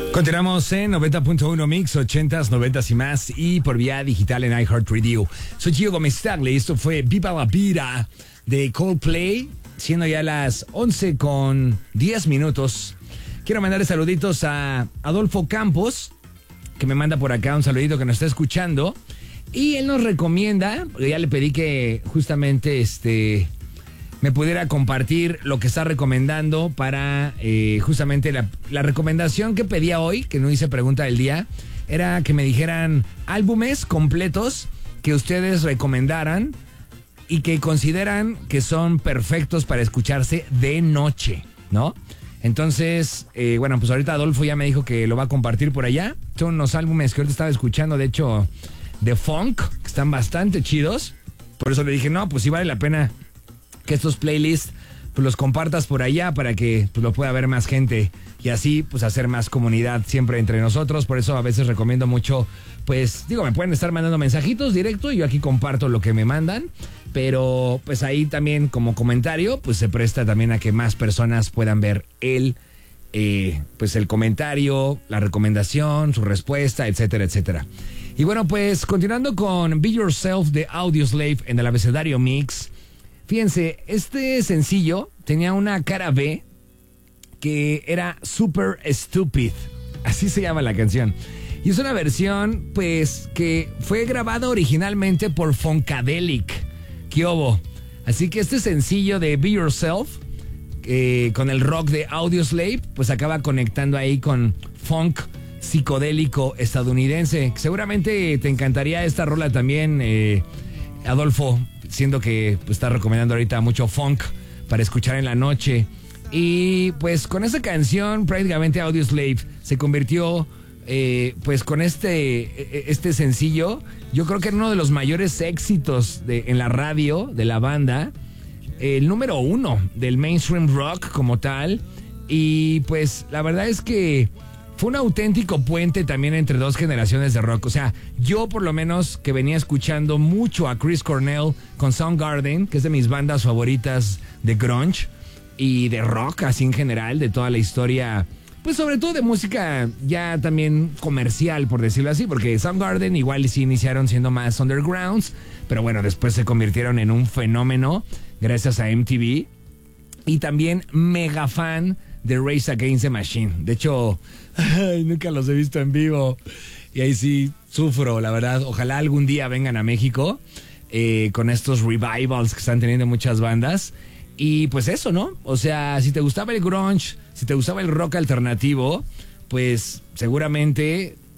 Continuamos en 90.1 Mix, 80s, 90s y más, y por vía digital en iHeartRadio. Soy Gio Gómez Tagle, esto fue Viva la Vida de Coldplay, siendo ya las 11:10. Quiero mandarle saluditos a Adolfo Campos, que me manda por acá un saludito que nos está escuchando, y él nos recomienda, porque ya le pedí que justamente me pudiera compartir lo que está recomendando para justamente la recomendación que pedía hoy, que no hice pregunta del día, era que me dijeran álbumes completos que ustedes recomendaran y que consideran que son perfectos para escucharse de noche, ¿no? Entonces, bueno, pues ahorita Adolfo ya me dijo que lo va a compartir por allá. Son unos álbumes que ahorita estaba escuchando, de hecho, de funk, que están bastante chidos. Por eso le dije, no, pues sí vale la pena que estos playlists pues los compartas por allá para que pues lo pueda ver más gente y así pues hacer más comunidad siempre entre nosotros. Por eso a veces recomiendo mucho, pues digo, me pueden estar mandando mensajitos directo y yo aquí comparto lo que me mandan, pero pues ahí también como comentario pues se presta también a que más personas puedan ver pues el comentario, la recomendación, su respuesta, etcétera, etcétera. Y bueno, pues continuando con Be Yourself de Audioslave en el abecedario Mix. Fíjense, este sencillo tenía una cara B que era Super Stupid. Así se llama la canción. Y es una versión, pues, que fue grabada originalmente por Funkadelic. ¿Qué hubo? Así que este sencillo de Be Yourself, con el rock de Audioslave, pues acaba conectando ahí con funk psicodélico estadounidense. Seguramente te encantaría esta rola también, Adolfo, siendo que pues, está recomendando ahorita mucho funk para escuchar en la noche. Y pues con esa canción prácticamente Audioslave se convirtió pues con este sencillo, yo creo que era uno de los mayores éxitos en la radio de la banda, el número 1 del mainstream rock como tal. Y pues la verdad es que fue un auténtico puente también entre dos generaciones de rock. O sea, yo por lo menos que venía escuchando mucho a Chris Cornell con Soundgarden, que es de mis bandas favoritas de grunge y de rock así en general, de toda la historia, pues sobre todo de música ya también comercial, por decirlo así, porque Soundgarden igual sí iniciaron siendo más undergrounds, pero bueno, después se convirtieron en un fenómeno gracias a MTV. Y también mega fan de Rage Against the Machine. De hecho, nunca los he visto en vivo. Y ahí sí sufro, la verdad. Ojalá algún día vengan a México con estos revivals que están teniendo muchas bandas. Y pues eso, ¿no? O sea, si te gustaba el grunge, si te gustaba el rock alternativo, pues seguramente